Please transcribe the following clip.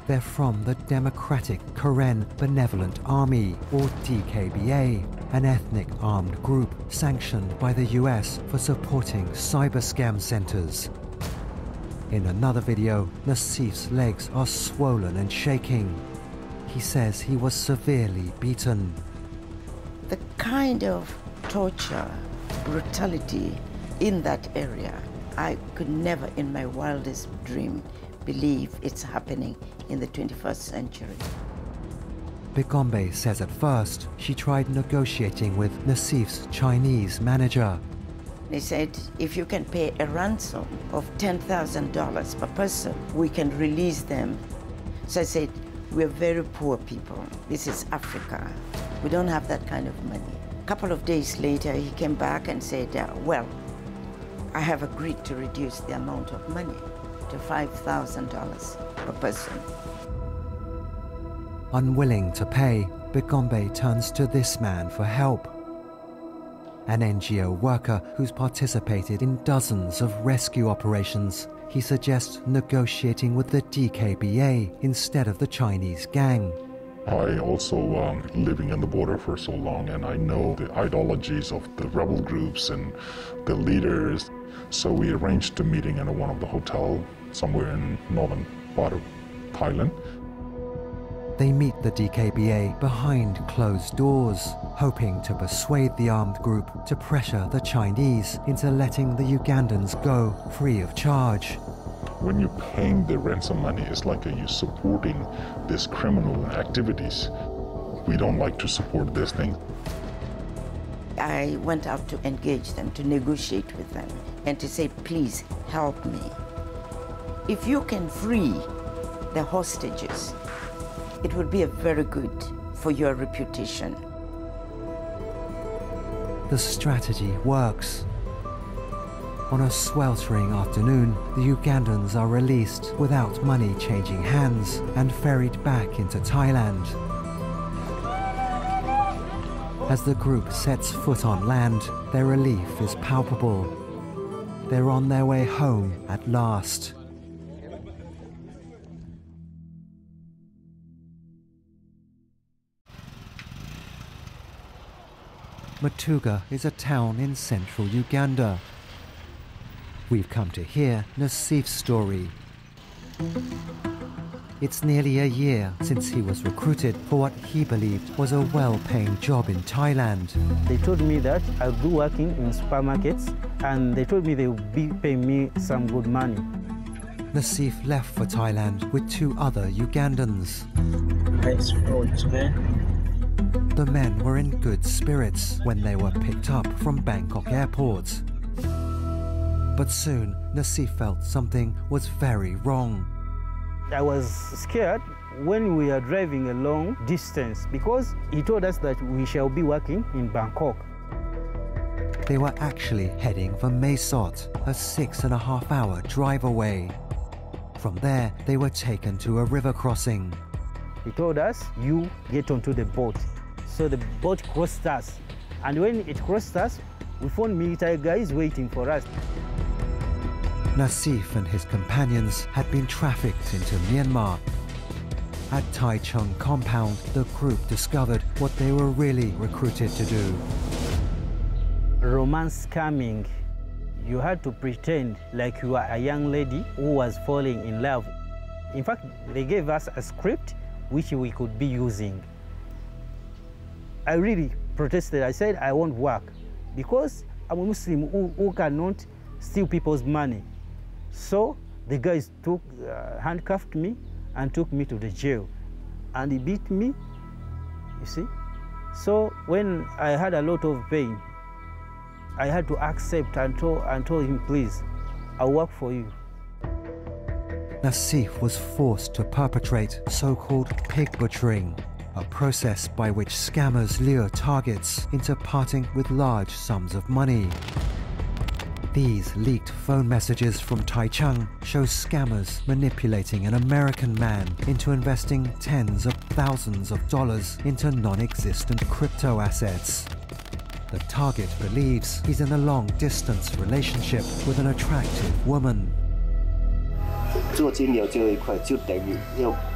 They're from the Democratic Karen Benevolent Army, or DKBA, an ethnic armed group sanctioned by the US for supporting cyber scam centers. In another video, Nassif's legs are swollen and shaking. He says he was severely beaten. The kind of torture, brutality in that area, I could never in my wildest dream believe it's happening in the 21st century. Bigombe says at first she tried negotiating with Nassif's Chinese manager. They said, if you can pay a ransom of $10,000 per person, we can release them. So I said, we're very poor people. This is Africa. We don't have that kind of money. A couple of days later, he came back and said, well, I have agreed to reduce the amount of money to $5,000 per person. Unwilling to pay, Bigombe turns to this man for help. An NGO worker who's participated in dozens of rescue operations. He suggests negotiating with the DKBA instead of the Chinese gang. I also living in the border for so long, and I know the ideologies of the rebel groups and the leaders. So we arranged a meeting in one of the hotels somewhere in northern part of Thailand. They meet the DKBA behind closed doors, hoping to persuade the armed group to pressure the Chinese into letting the Ugandans go free of charge. When you're paying the ransom money, it's like you're supporting these criminal activities. We don't like to support this thing. I went out to engage them, to negotiate with them, and to say, please help me. If you can free the hostages, it would be very good for your reputation. The strategy works. On a sweltering afternoon, the Ugandans are released without money changing hands and ferried back into Thailand. As the group sets foot on land, their relief is palpable. They're on their way home at last. Matuga is a town in central Uganda. We've come to hear Nassif's story. It's nearly a year since he was recruited for what he believed was a well-paying job in Thailand. They told me that I'll be working in supermarkets, and they told me they would be paying me some good money. Nassif left for Thailand with two other Ugandans. Thanks for today. The men were in good spirits when they were picked up from Bangkok airport. But soon, Nassif felt something was very wrong. I was scared when we are driving a long distance because he told us that we shall be working in Bangkok. They were actually heading for Mae Sot, a 6.5-hour drive away. From there, they were taken to a river crossing. He told us, you get onto the boat. So the boat crossed us. And when it crossed us, we found military guys waiting for us. Nassif and his companions had been trafficked into Myanmar. At Tai Chung compound, the group discovered what they were really recruited to do. Romance scamming. You had to pretend like you were a young lady who was falling in love. In fact, they gave us a script which we could be using. I really protested. I said I won't work because I'm a Muslim who cannot steal people's money. So the guys handcuffed me and took me to the jail. And he beat me, you see. So when I had a lot of pain, I had to accept and told him, please, I'll work for you. Nassif was forced to perpetrate so-called pig butchering, a process by which scammers lure targets into parting with large sums of money. These leaked phone messages from Tai Chung show scammers manipulating an American man into investing tens of thousands of dollars into non-existent crypto assets. The target believes he's in a long-distance relationship with an attractive woman.